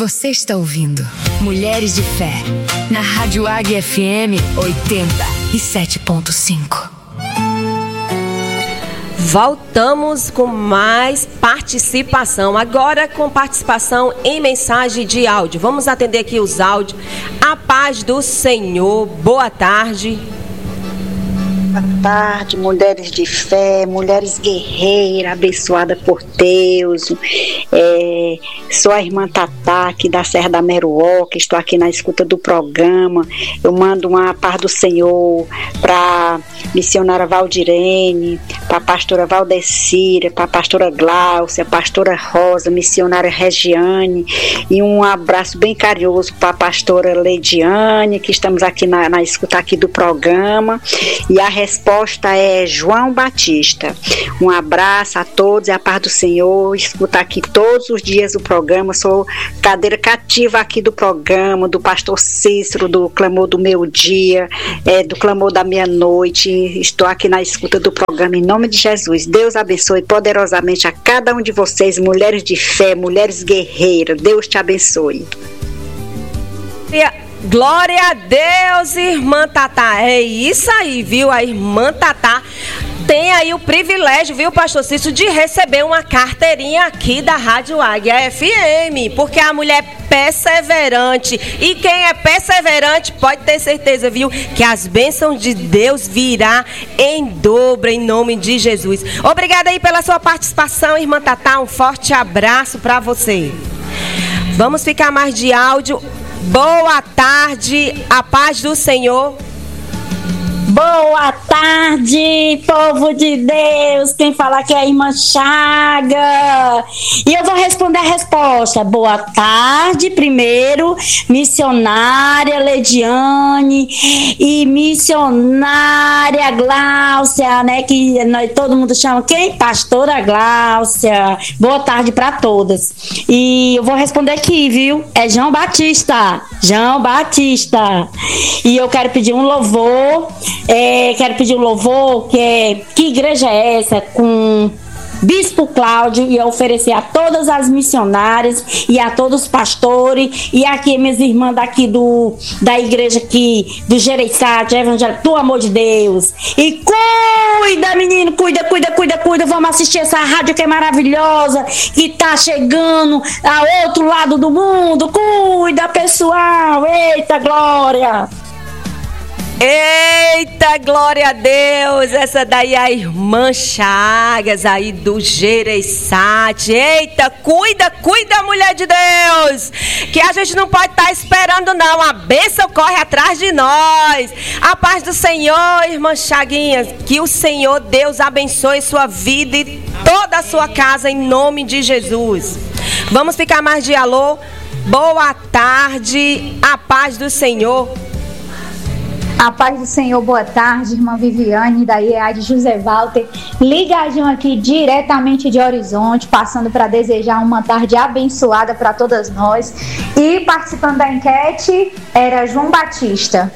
Você está ouvindo Mulheres de Fé, na Rádio Águia FM 87.5. Voltamos com mais participação, agora com participação em mensagem de áudio. Vamos atender aqui os áudios. A paz do Senhor, boa tarde. Boa tarde, mulheres de fé, mulheres guerreiras, abençoadas por Deus. Sou a irmã Tatá, aqui da Serra da Meruoca, estou aqui na escuta do programa. Eu mando uma paz do Senhor para a missionária Valdirene, para a pastora Valdecira, para a pastora Gláucia, pastora Rosa, missionária Regiane, e um abraço bem carinhoso para a pastora Leidiane, que estamos aqui na escuta aqui do programa. E a resposta é João Batista. Um abraço a todos e a paz do Senhor. Escuta aqui todos os dias o programa. Sou cadeira cativa aqui do programa, do pastor Cícero, do Clamor do Meu Dia, do Clamor da Meia-Noite. Estou aqui na escuta do programa em nome de Jesus. Deus abençoe poderosamente a cada um de vocês, mulheres de fé, mulheres guerreiras. Deus te abençoe. Glória a Deus, irmã Tatá. É isso aí, viu? A irmã Tatá tem aí o privilégio, viu, pastor Cícero, de receber uma carteirinha aqui da Rádio Águia FM, porque a mulher é perseverante. E quem é perseverante pode ter certeza, viu, que as bênçãos de Deus virá em dobro, em nome de Jesus. Obrigada aí pela sua participação, irmã Tatá. Um forte abraço para você. Vamos ficar mais de áudio. Boa tarde, a paz do Senhor. Boa tarde, povo de Deus. Quem fala aqui é a irmã Chaga. E eu vou responder a resposta. Boa tarde, primeiro, missionária Leidiane e missionária Gláucia, né? Que todo mundo chama quem? Pastora Gláucia. Boa tarde para todas. E eu vou responder aqui, viu? É João Batista. João Batista. E eu quero pedir um louvor. Quero pedir um louvor, que igreja é essa? Com Bispo Cláudio, e oferecer a todas as missionárias e a todos os pastores, e aqui minhas irmãs daqui da igreja aqui, do Gereissati, Evangélico, do amor de Deus. E cuida, menino, cuida. Vamos assistir essa rádio que é maravilhosa, que tá chegando ao outro lado do mundo. Cuida, pessoal. Eita, glória. Eita, glória a Deus. Essa daí é a irmã Chagas aí do Gereissati. Eita, cuida, mulher de Deus, que a gente não pode estar esperando não. A bênção corre atrás de nós. A paz do Senhor, irmã Chaguinha. Que o Senhor Deus abençoe sua vida e toda a sua casa em nome de Jesus. Vamos ficar mais de alô. Boa tarde, a paz do Senhor. A paz do Senhor, boa tarde, irmã Viviane, da IEAD José Walter, ligadinho aqui diretamente de Horizonte, passando para desejar uma tarde abençoada para todas nós. E participando da enquete era João Batista.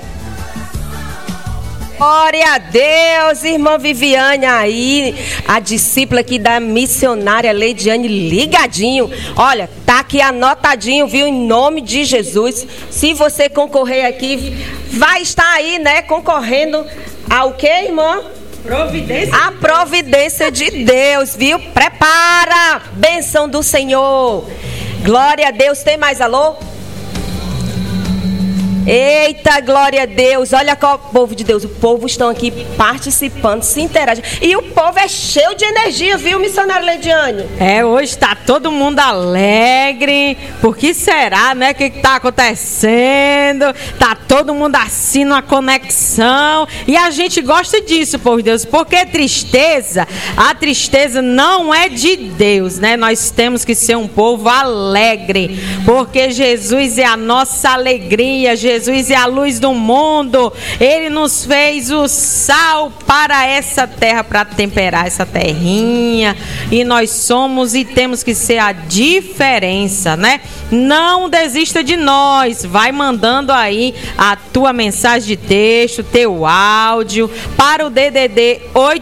Glória a Deus, irmã Viviane aí, a discípula aqui da missionária Leidiane, ligadinho. Olha, tá aqui anotadinho, viu, em nome de Jesus. Se você concorrer aqui, vai estar aí, né, concorrendo ao quê, irmã? A providência de Deus, viu? Prepara, bênção do Senhor. Glória a Deus. Tem mais alô? Eita, glória a Deus. Olha qual povo de Deus. O povo estão aqui participando, se interagindo. E o povo é cheio de energia, viu, missionário Leidiane? Hoje está todo mundo alegre. Por que será, né? O que está acontecendo? Tá todo mundo assim numa conexão. E a gente gosta disso, povo de Deus. Porque a tristeza não é de Deus, né? Nós temos que ser um povo alegre. Porque Jesus é a nossa alegria. Jesus Jesus é a luz do mundo. Ele nos fez o sal para essa terra, para temperar essa terrinha. E nós somos e temos que ser a diferença, né? Não desista de nós. Vai mandando aí a tua mensagem de texto, teu áudio para o DDD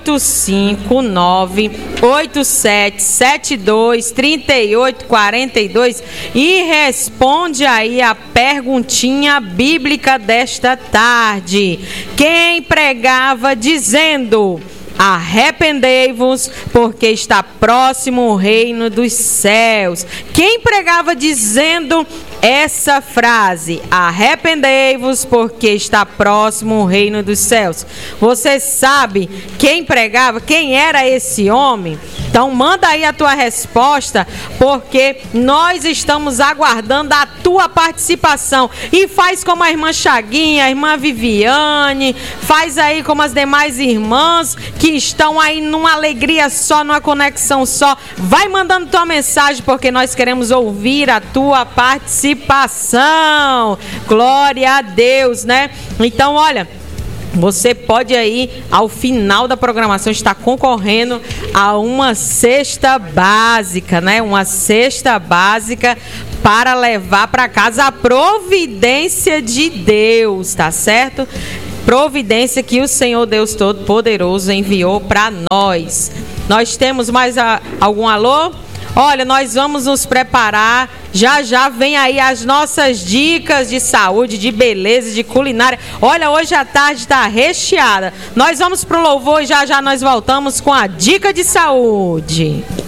859-8772-3842 e responde aí a perguntinha bíblica desta tarde. Quem pregava dizendo: arrependei-vos, porque está próximo o reino dos céus? Quem pregava dizendo essa frase: arrependei-vos, porque está próximo o reino dos céus? Você sabe quem pregava? Quem era esse homem? Então manda aí a tua resposta, porque nós estamos aguardando a tua participação. E faz como a irmã Chaguinha, a irmã Viviane, faz aí como as demais irmãs que estão aí numa alegria só, numa conexão só. Vai mandando tua mensagem, porque nós queremos ouvir a tua participação. Glória a Deus, né? Então, olha, você pode aí, ao final da programação, estar concorrendo a uma cesta básica, né? Uma cesta básica para levar para casa, a providência de Deus, tá certo? Providência que o Senhor Deus Todo-Poderoso enviou para nós. Nós temos mais algum alô? Olha, nós vamos nos preparar. Já vem aí as nossas dicas de saúde, de beleza, de culinária. Olha, hoje a tarde está recheada. Nós vamos pro louvor e já nós voltamos com a dica de saúde.